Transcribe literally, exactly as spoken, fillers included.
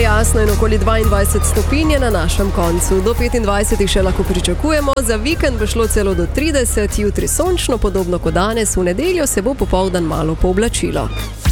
jasno in okoli dvaindvajset stopinj je na našem koncu. Do petindvajset še lahko pričakujemo, za vikend bo šlo celo do trideset, jutri sončno, podobno kot danes, v nedeljo se bo popoldan malo pooblačilo.